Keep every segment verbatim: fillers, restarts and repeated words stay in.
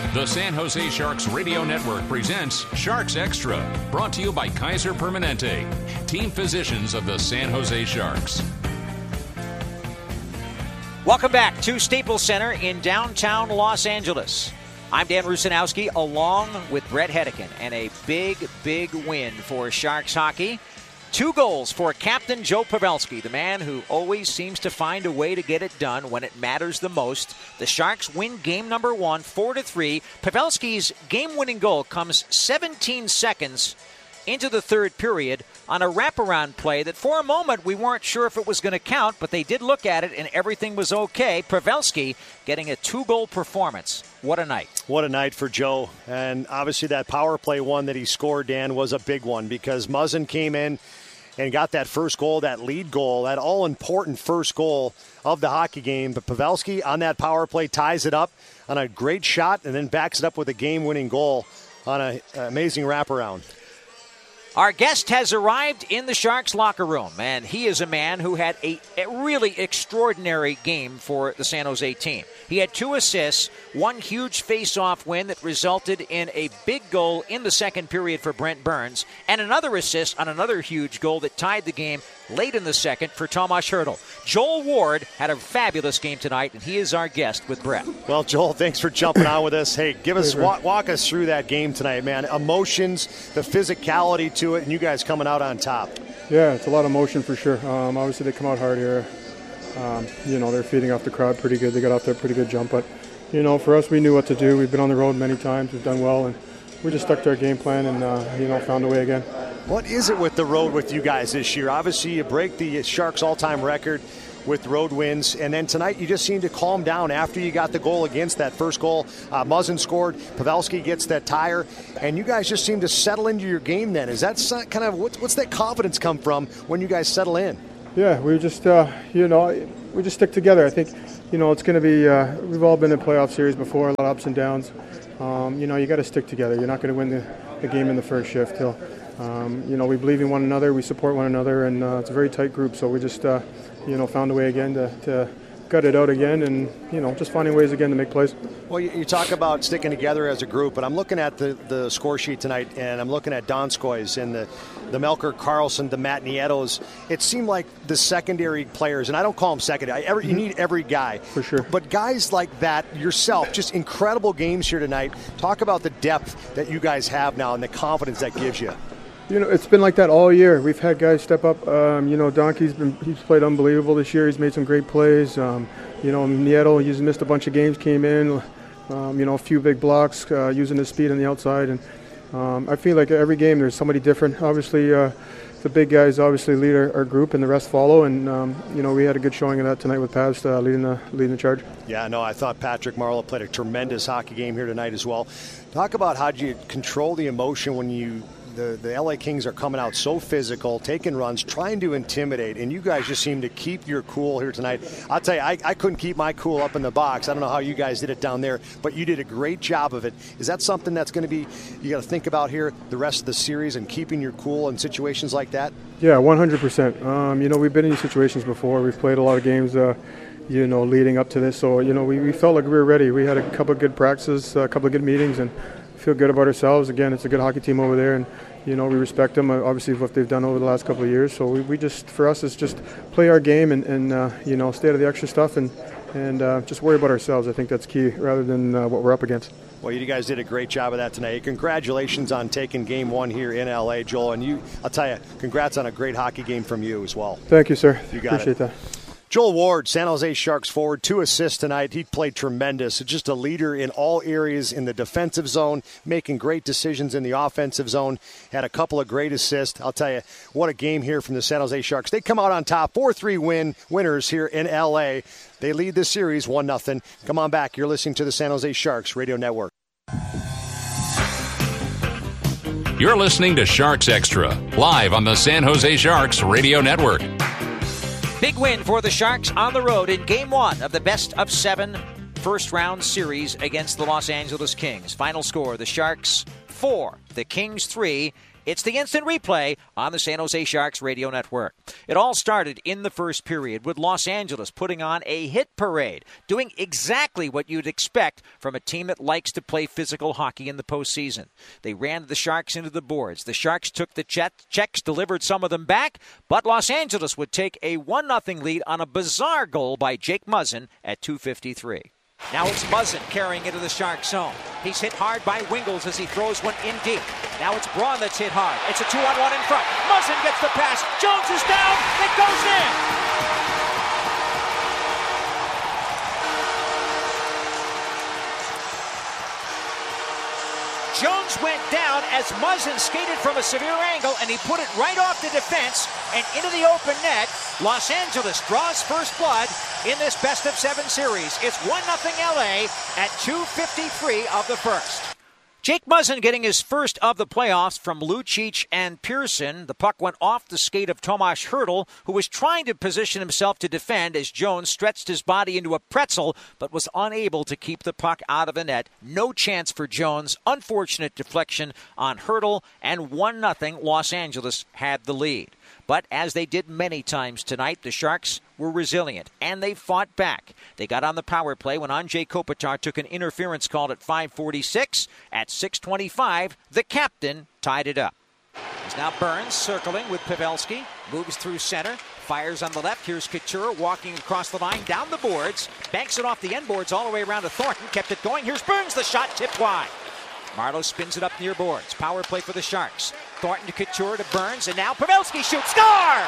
The San Jose Sharks Radio Network presents Sharks Extra, brought to you by Kaiser Permanente, team physicians of the San Jose Sharks. Welcome back to Staples Center in downtown Los Angeles. I'm Dan Rusanowski along with Brett Hedican, and a big, big win for Sharks hockey. Two goals for Captain Joe Pavelski, the man who always seems to find a way to get it done when it matters the most. The Sharks win game number one, four to three. Pavelski's game-winning goal comes seventeen seconds into the third period on a wraparound play that for a moment we weren't sure if it was going to count, but they did look at it and everything was okay. Pavelski getting a two-goal performance. What a night. What a night for Joe. And obviously that power play one that he scored, Dan, was a big one because Muzzin came in and got that first goal, that lead goal, that all-important first goal of the hockey game. But Pavelski on that power play ties it up on a great shot and then backs it up with a game-winning goal on an amazing wraparound. Our guest has arrived in the Sharks locker room, and he is a man who had a, a really extraordinary game for the San Jose team. He had two assists, one huge face-off win that resulted in a big goal in the second period for Brent Burns, and another assist on another huge goal that tied the game late in the second for Tomas Hertl. Joel Ward had a fabulous game tonight, and he is our guest with Brett. Well, Joel, thanks for jumping on with us. Hey, give us walk, walk us through that game tonight, man. Emotions, the physicality to it, and you guys coming out on top. Yeah, it's a lot of emotion for sure. Um, obviously, they come out hard here. Um, you know, they're feeding off the crowd pretty good. They got off there pretty good jump. But, you know, for us, we knew what to do. We've been on the road many times. We've done well, and we just stuck to our game plan and, uh, you know, found a way again. What is it with the road with you guys this year? Obviously, you break the Sharks' all-time record with road wins, and then tonight you just seemed to calm down after you got the goal against that first goal. Uh, Muzzin scored, Pavelski gets that tire, and you guys just seem to settle into your game then. Is that kind of, what's, what's that confidence come from when you guys settle in? Yeah, we just, uh, you know, we just stick together. I think, you know, it's going to be, uh, we've all been in playoff series before, a lot of ups and downs. Um, you know, you got to stick together. You're not going to win the, the game in the first shift. Till, um, you know, we believe in one another, we support one another, and uh, it's a very tight group. So we just, uh, you know, found a way again to, to gut it out again and, you know, just finding ways again to make plays. Well, you, you talk about sticking together as a group, but I'm looking at the, the score sheet tonight, and I'm looking at Donskoi's and the, the Melker Karlsson, the Matt Nietos. It seemed like the secondary players, and I don't call them secondary. Every, you need every guy. For sure. But guys like that, yourself, just incredible games here tonight. Talk about the depth that you guys have now and the confidence that gives you. You know, it's been like that all year. We've had guys step up. Um, you know, Donkey's been he's played unbelievable this year. He's made some great plays. Um, you know, Nieto, he's missed a bunch of games, came in. Um, you know, a few big blocks, uh, using his speed on the outside. And um, I feel like every game there's somebody different. Obviously, uh, the big guys obviously lead our, our group, and the rest follow. And um, you know, we had a good showing of that tonight with Pavs uh, leading the leading the charge. Yeah, no, I thought Patrick Marleau played a tremendous hockey game here tonight as well. Talk about how do you control the emotion when you. The, the L A Kings are coming out so physical, taking runs, trying to intimidate, and you guys just seem to keep your cool here tonight. I'll tell you, I, I couldn't keep my cool up in the box. I don't know how you guys did it down there, but you did a great job of it. Is that something that's going to be, you got to think about here the rest of the series and keeping your cool in situations like that? Yeah, one hundred percent. Um, you know, we've been in these situations before. We've played a lot of games, uh, you know, leading up to this. So, you know, we, we felt like we were ready. We had a couple of good practices, a couple of good meetings, and feel good about ourselves. Again, it's a good hockey team over there, and you know, we respect them, obviously, what they've done over the last couple of years. So we, we just, for us, it's just play our game and, and uh, you know, stay out of the extra stuff and, and uh, just worry about ourselves. I think that's key rather than uh, what we're up against. Well, you guys did a great job of that tonight. Congratulations on taking game one here in L A, Joel. And you, I'll tell you, congrats on a great hockey game from you as well. Thank you, sir. You got Appreciate it. that. Joel Ward, San Jose Sharks forward, two assists tonight. He played tremendous. Just a leader in all areas in the defensive zone, making great decisions in the offensive zone. Had a couple of great assists. I'll tell you, what a game here from the San Jose Sharks. They come out on top, four three win, winners here in L A. They lead this series one nothing. Come on back. You're listening to the San Jose Sharks Radio Network. You're listening to Sharks Extra, live on the San Jose Sharks Radio Network. Big win for the Sharks on the road in Game one of the best of seven first-round series against the Los Angeles Kings. Final score, the Sharks four, the Kings three, It's the instant replay on the San Jose Sharks radio network. It all started in the first period with Los Angeles putting on a hit parade, doing exactly what you'd expect from a team that likes to play physical hockey in the postseason. They ran the Sharks into the boards. The Sharks took the checks, delivered some of them back, but Los Angeles would take a one nothing lead on a bizarre goal by Jake Muzzin at two fifty-three. Now it's Muzzin carrying into the Shark zone. He's hit hard by Wingles as he throws one in deep. Now it's Braun that's hit hard. It's a two-on-one in front. Muzzin gets the pass. Jones is down. It goes in. Jones went down as Muzzin skated from a severe angle, and he put it right off the defense and into the open net. Los Angeles draws first blood in this best-of-seven series. It's one nothing L A at two fifty-three of the first. Jake Muzzin getting his first of the playoffs from Lucic and Pearson. The puck went off the skate of Tomas Hertl, who was trying to position himself to defend as Jones stretched his body into a pretzel, but was unable to keep the puck out of the net. No chance for Jones. Unfortunate deflection on Hertl, and one nothing Los Angeles had the lead. But as they did many times tonight, the Sharks were resilient, and they fought back. They got on the power play when Andrei Kopitar took an interference call at five forty-six. At six twenty-five, the captain tied it up. It's now Burns circling with Pavelski, moves through center, fires on the left. Here's Couture walking across the line, down the boards, banks it off the end boards all the way around to Thornton, kept it going. Here's Burns, the shot tipped wide. Marleau spins it up near boards. Power play for the Sharks. Thornton to Couture to Burns, and now Pavelski shoots. Score!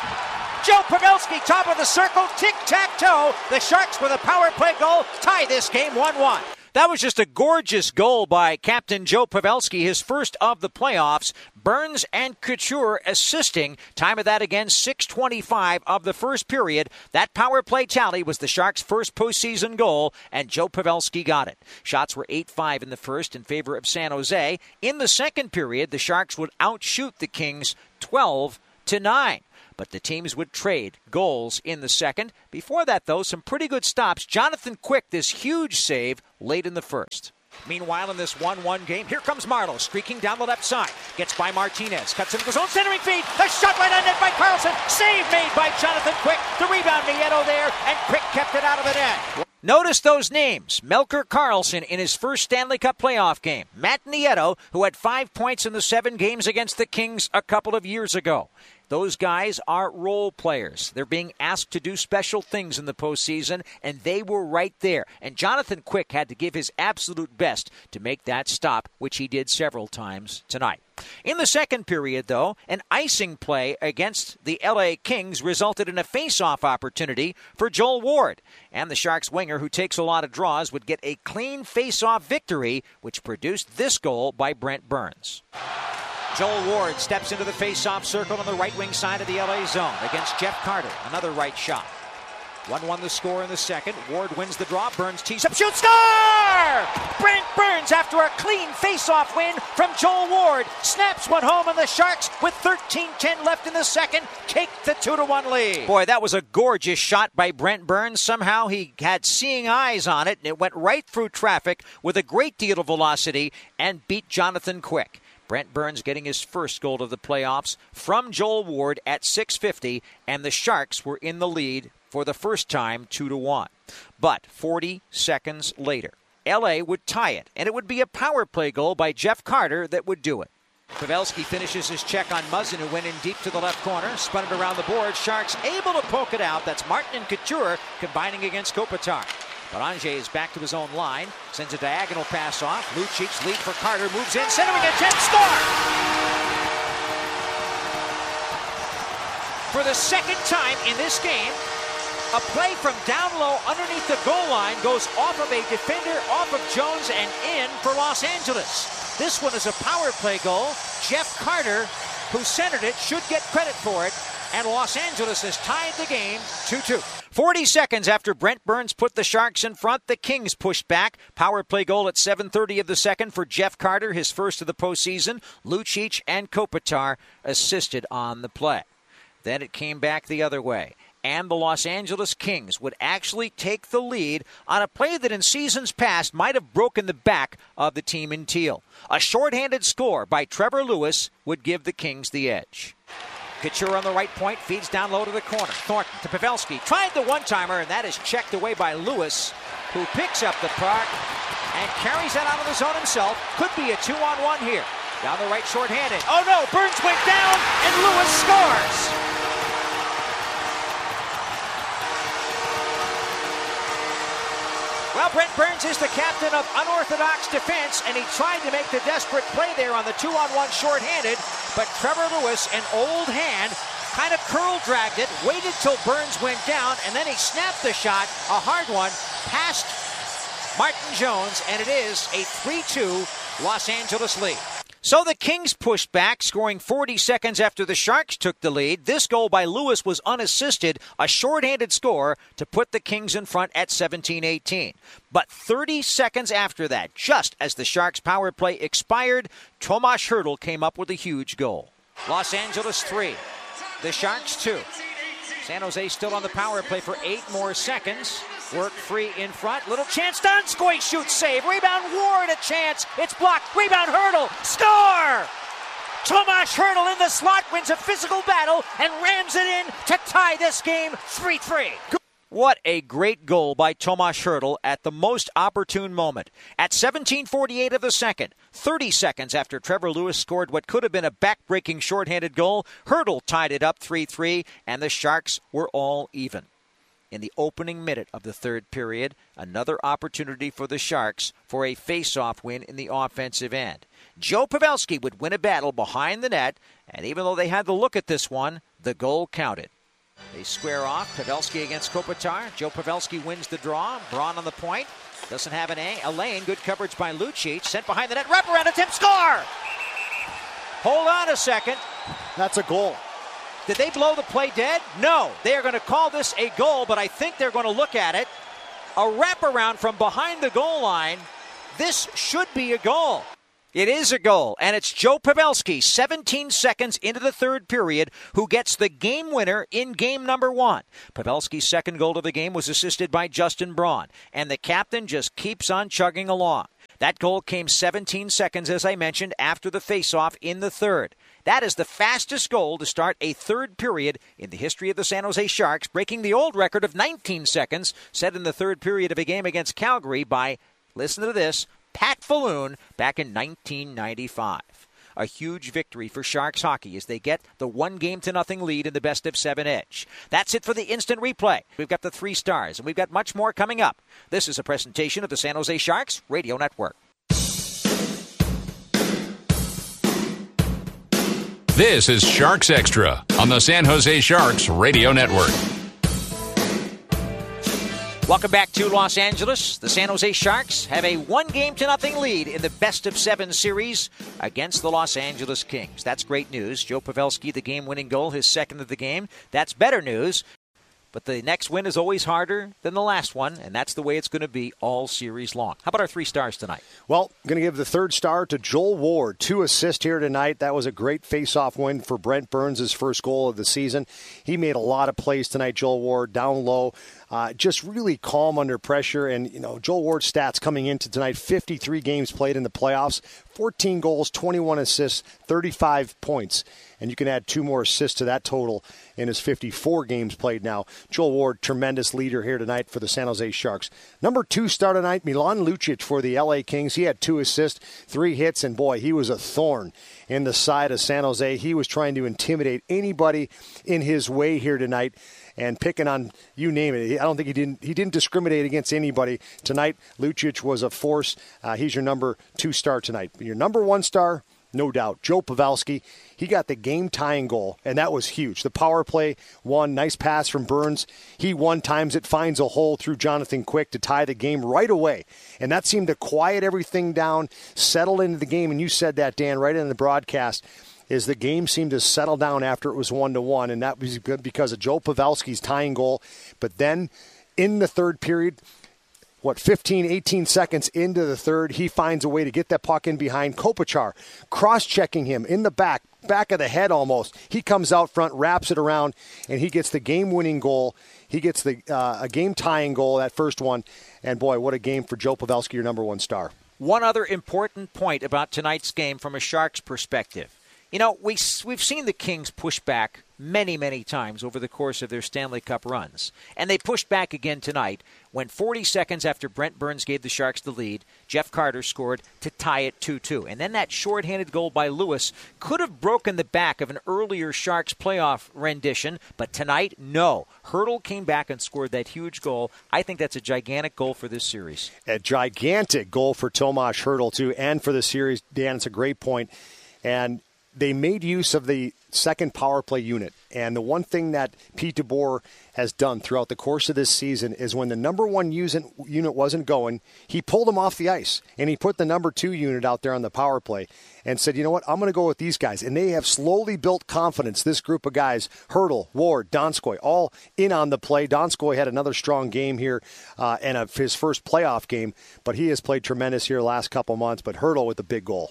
Joe Pavelski, top of the circle, tic-tac-toe. The Sharks with a power play goal tie this game one one. That was just a gorgeous goal by Captain Joe Pavelski, his first of the playoffs. Burns and Couture assisting. Time of that again, six twenty-five of the first period. That power play tally was the Sharks' first postseason goal, and Joe Pavelski got it. Shots were eight five in the first in favor of San Jose. In the second period, the Sharks would outshoot the Kings twelve to nine. But the teams would trade goals in the second. Before that, though, some pretty good stops. Jonathan Quick, this huge save late in the first. Meanwhile, in this one one game, here comes Marleau, streaking down the left side. Gets by Martinez, cuts into his own centering feed. A shot right on net by Carlson. Save made by Jonathan Quick. The rebound, Nieto there, and Quick kept it out of the net. Notice those names. Melker Karlsson in his first Stanley Cup playoff game. Matt Nieto, who had five points in the seven games against the Kings a couple of years ago. Those guys are role players. They're being asked to do special things in the postseason, and they were right there. And Jonathan Quick had to give his absolute best to make that stop, which he did several times tonight. In the second period, though, an icing play against the L A Kings resulted in a face-off opportunity for Joel Ward. And the Sharks winger, who takes a lot of draws, would get a clean face-off victory, which produced this goal by Brent Burns. Joel Ward steps into the face-off circle on the right wing side of the L A zone against Jeff Carter. Another right shot. one one the score in the second. Ward wins the draw. Burns tees up. Shoots. Score! Brent Burns, after a clean face-off win from Joel Ward, snaps one home, and the Sharks, with thirteen ten left in the second, take the two to one lead. Boy, that was a gorgeous shot by Brent Burns. Somehow he had seeing eyes on it, and it went right through traffic with a great deal of velocity and beat Jonathan Quick. Brent Burns getting his first goal of the playoffs from Joel Ward at six fifty, and the Sharks were in the lead for the first time two to one. But forty seconds later, L A would tie it, and it would be a power play goal by Jeff Carter that would do it. Pavelski finishes his check on Muzzin, who went in deep to the left corner, spun it around the board. Sharks able to poke it out. That's Martin and Couture combining against Kopitar. But Ange is back to his own line, sends a diagonal pass off. Lucic's lead for Carter, moves in, centering attempt, score! For the second time in this game, a play from down low underneath the goal line goes off of a defender, off of Jones, and in for Los Angeles. This one is a power play goal. Jeff Carter, who centered it, should get credit for it. And Los Angeles has tied the game two two. forty seconds after Brent Burns put the Sharks in front, the Kings pushed back. Power play goal at seven thirty of the second for Jeff Carter, his first of the postseason. Lucic and Kopitar assisted on the play. Then it came back the other way. and the Los Angeles Kings would actually take the lead on a play that in seasons past might have broken the back of the team in teal. A shorthanded score by Trevor Lewis would give the Kings the edge. Couture on the right point, feeds down low to the corner. Thornton to Pavelski, tried the one-timer, and that is checked away by Lewis, who picks up the puck and carries that out of the zone himself. Could be a two-on-one here. Down the right, shorthanded. Oh no, Burns went down, and Lewis scores! Well, Brent Burns is the captain of unorthodox defense, and he tried to make the desperate play there on the two-on-one shorthanded, but Trevor Lewis, an old hand, kind of curl-dragged it, waited till Burns went down, and then he snapped the shot, a hard one, past Martin Jones, and it is a three two Los Angeles lead. So the Kings pushed back, scoring forty seconds after the Sharks took the lead. This goal by Lewis was unassisted, a shorthanded score to put the Kings in front at seventeen eighteen. But thirty seconds after that, just as the Sharks' power play expired, Tomas Hertl came up with a huge goal. Los Angeles three, the Sharks two. San Jose still on the power play for eight more seconds. Work free in front. Little chance. Donskoy shoots, save. Rebound Ward, a chance. It's blocked. Rebound Hertl. Score! Tomas Hertl in the slot wins a physical battle and rams it in to tie this game three three. What a great goal by Tomas Hertl at the most opportune moment. At seventeen forty-eight of the second, thirty seconds after Trevor Lewis scored what could have been a back-breaking shorthanded goal, Hertl tied it up three three, and the Sharks were all even. In the opening minute of the third period, another opportunity for the Sharks for a face-off win in the offensive end. Joe Pavelski would win a battle behind the net, and even though they had the look at this one, the goal counted. They square off. Pavelski against Kopitar. Joe Pavelski wins the draw. Braun on the point. Doesn't have an A. A lane. Good coverage by Lucic. Sent behind the net. Wraparound attempt. Score! Hold on a second. That's a goal. Did they blow the play dead? No. They are going to call this a goal, but I think they're going to look at it. A wraparound from behind the goal line. This should be a goal. It is a goal, and it's Joe Pavelski, seventeen seconds into the third period, who gets the game winner in game number one. Pavelski's second goal of the game was assisted by Justin Braun, and the captain just keeps on chugging along. That goal came seventeen seconds, as I mentioned, after the faceoff in the third. That is the fastest goal to start a third period in the history of the San Jose Sharks, breaking the old record of nineteen seconds set in the third period of a game against Calgary by, listen to this, Pat Falloon back in nineteen ninety-five. A huge victory for Sharks hockey as they get the one game to nothing lead in the best of seven edge. That's it for the instant replay. We've got the three stars, and we've got much more coming up. This is a presentation of the San Jose Sharks Radio Network. This is Sharks Extra on the San Jose Sharks Radio Network. Welcome back to Los Angeles. The San Jose Sharks have a one game to nothing lead in the best of seven series against the Los Angeles Kings. That's great news. Joe Pavelski, the game-winning goal, his second of the game. That's better news. But the next win is always harder than the last one, and that's the way it's going to be all series long. How about our three stars tonight? Well, I'm going to give the third star to Joel Ward. Two assists here tonight. That was a great face-off win for Brent Burns' first goal of the season. He made a lot of plays tonight, Joel Ward, down low. Uh, just really calm under pressure. And, you know, Joel Ward's stats coming into tonight, fifty-three games played in the playoffs, fourteen goals, twenty-one assists, thirty-five points. And you can add two more assists to that total in his fifty-four games played now. Joel Ward, tremendous leader here tonight for the San Jose Sharks. Number two star tonight, Milan Lucic for the L A Kings. He had two assists, three hits, and boy, he was a thorn in the side of San Jose. He was trying to intimidate anybody in his way here tonight. And picking on, you name it. I don't think he didn't he didn't discriminate against anybody. Tonight, Lucic was a force. Uh, he's your number two star tonight. Your number one star, no doubt, Joe Pavelski. He got the game-tying goal, and that was huge. The power play won. Nice pass from Burns. He one times it finds a hole through Jonathan Quick to tie the game right away. And that seemed to quiet everything down, settle into the game. And you said that, Dan, right in the broadcast, is the game seemed to settle down after it was one to one, and that was good because of Joe Pavelski's tying goal. But then in the third period, what, fifteen, eighteen seconds into the third, he finds a way to get that puck in behind Kopitar, cross-checking him in the back, back of the head almost. He comes out front, wraps it around, and he gets the game-winning goal. He gets the uh, a game-tying goal, that first one. And, boy, what a game for Joe Pavelski, your number one star. One other important point about tonight's game from a Sharks perspective. You know, we, we've seen the Kings push back many, many times over the course of their Stanley Cup runs. And they pushed back again tonight when forty seconds after Brent Burns gave the Sharks the lead, Jeff Carter scored to tie it two two. And then that shorthanded goal by Lewis could have broken the back of an earlier Sharks playoff rendition, but tonight, no. Hertl came back and scored that huge goal. I think that's a gigantic goal for this series. A gigantic goal for Tomas Hertl, too, and for the series. Dan, it's a great point. And they made use of the second power play unit. And the one thing that Pete DeBoer has done throughout the course of this season is when the number one unit wasn't going, he pulled them off the ice. And he put the number two unit out there on the power play and said, you know what, I'm going to go with these guys. And they have slowly built confidence, this group of guys, Hertl, Ward, Donskoy, all in on the play. Donskoy had another strong game here uh, and a, his first playoff game, but he has played tremendous here the last couple months. But Hertl with the big goal.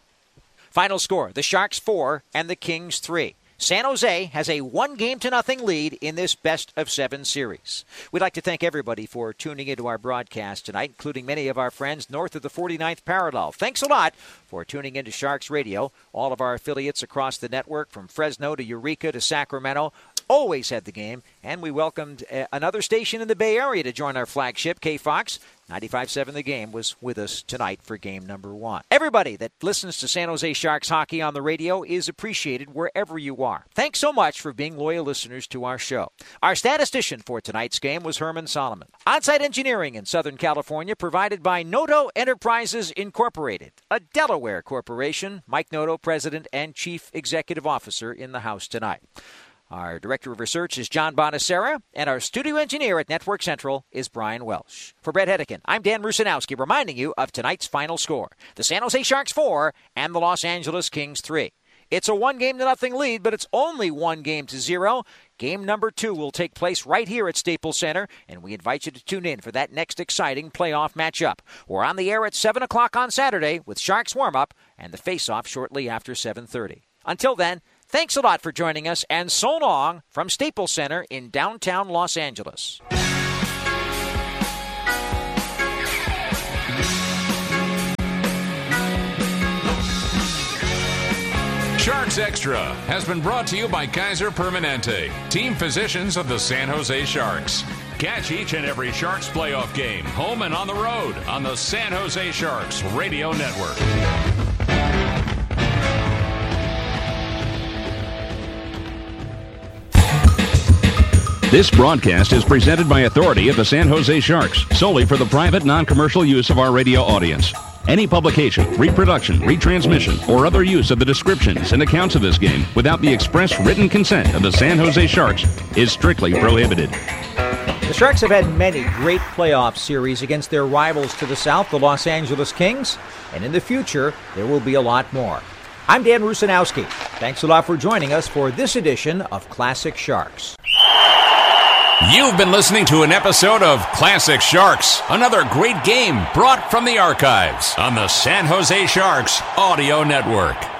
Final score, the Sharks four and the Kings three. San Jose has a one-game-to-nothing lead in this best-of-seven series. We'd like to thank everybody for tuning into our broadcast tonight, including many of our friends north of the forty-ninth parallel. Thanks a lot for tuning into Sharks Radio. All of our affiliates across the network, from Fresno to Eureka to Sacramento, always had the game, and we welcomed uh, another station in the Bay Area to join our flagship, K-Fox. ninety-five point seven The Game was with us tonight for game number one. Everybody that listens to San Jose Sharks hockey on the radio is appreciated wherever you are. Thanks so much for being loyal listeners to our show. Our statistician for tonight's game was Herman Solomon. On-site engineering in Southern California provided by Noto Enterprises Incorporated, a Delaware corporation. Mike Noto, President and Chief Executive Officer, in the house tonight. Our Director of Research is John Bonacera, and our studio engineer at Network Central is Brian Welsh. For Brett Hedican, I'm Dan Rusanowski, reminding you of tonight's final score. The San Jose Sharks four and the Los Angeles Kings three. It's a one-game-to-nothing lead, but it's only one game to zero. Game number two will take place right here at Staples Center, and we invite you to tune in for that next exciting playoff matchup. We're on the air at seven o'clock on Saturday with Sharks warm-up and the face-off shortly after seven thirty. Until then, thanks a lot for joining us, and so long from Staples Center in downtown Los Angeles. Sharks Extra has been brought to you by Kaiser Permanente, team physicians of the San Jose Sharks. Catch each and every Sharks playoff game, home and on the road, on the San Jose Sharks Radio Network. This broadcast is presented by authority of the San Jose Sharks, solely for the private, non-commercial use of our radio audience. Any publication, reproduction, retransmission, or other use of the descriptions and accounts of this game without the express written consent of the San Jose Sharks is strictly prohibited. The Sharks have had many great playoff series against their rivals to the south, the Los Angeles Kings, and in the future, there will be a lot more. I'm Dan Rusanowski. Thanks a lot for joining us for this edition of Classic Sharks. You've been listening to an episode of Classic Sharks, another great game brought from the archives on the San Jose Sharks Audio Network.